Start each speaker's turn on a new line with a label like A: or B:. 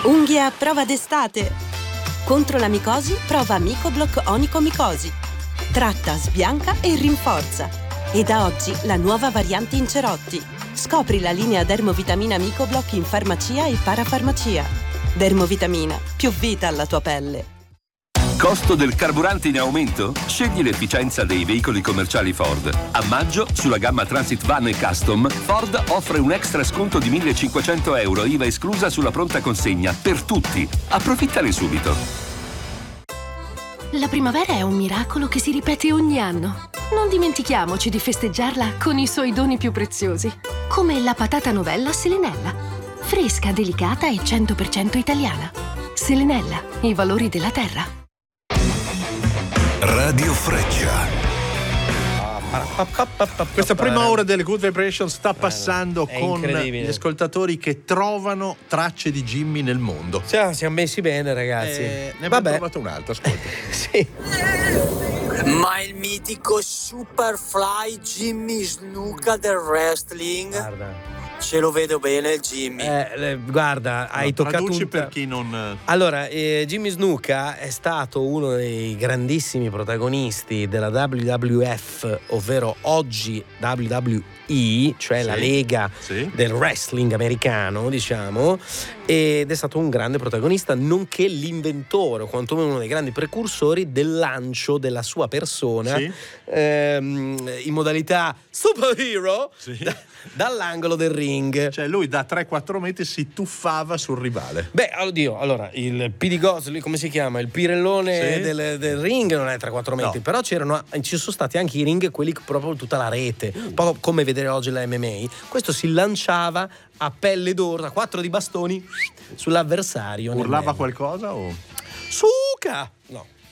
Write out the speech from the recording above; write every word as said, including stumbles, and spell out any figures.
A: Unghie a prova d'estate. Contro la micosi, prova Micoblock Onicomicosi. Tratta, sbianca e rinforza. E da oggi la nuova variante in cerotti. Scopri la linea Dermovitamina Micoblock in farmacia e parafarmacia. Dermovitamina, più vita alla tua pelle.
B: Costo del carburante in aumento? Scegli l'efficienza dei veicoli commerciali Ford. A maggio, sulla gamma Transit Van e Custom, Ford offre un extra sconto di millecinquecento euro, I V A esclusa sulla pronta consegna, per tutti. Approfittane subito.
C: La primavera è un miracolo che si ripete ogni anno. Non dimentichiamoci di festeggiarla con i suoi doni più preziosi, come la patata novella Selenella. Fresca, delicata e cento per cento italiana. Selenella, i valori della terra.
D: Radio Freccia.
E: Questa prima ora delle Good Vibrations sta passando
F: È
E: con
F: incredibile.
E: gli ascoltatori che trovano tracce di Jimmy nel mondo.
F: Cioè, siamo messi bene, ragazzi.
E: Eh, ne abbiamo trovato un altro, ascolta.
F: Sì.
G: Ma il mitico Superfly Jimmy Snuka del wrestling.
F: Guarda.
G: Ce lo vedo bene il Jimmy.
F: Eh, eh, guarda, hai
E: No,
F: toccato
E: traduci
F: un...
E: per chi non...
F: Allora, eh, Jimmy Snuka è stato uno dei grandissimi protagonisti della W W F, ovvero oggi W W E, cioè
E: Sì,
F: la lega
E: sì.
F: del wrestling americano, diciamo, ed è stato un grande protagonista, nonché l'inventore, o quantomeno uno dei grandi precursori del lancio della sua persona,
E: Sì.
F: ehm, in modalità superhero,
E: Sì.
F: da- dall'angolo del ring.
E: Cioè lui da tre quattro metri si tuffava sul rivale.
F: Beh, oddio, allora, il P D Gosling, come si chiama? Il pirellone
E: Sì.
F: del, del ring non è tre quattro metri,
E: No.
F: però c'erano, ci sono stati anche i ring, quelli proprio tutta la rete, un po' come vedere oggi la M M A. Questo si lanciava a pelle d'oro, a quattro di bastoni sull'avversario. nel
E: Urlava
F: mezzo.
E: qualcosa o...
F: Suca! No.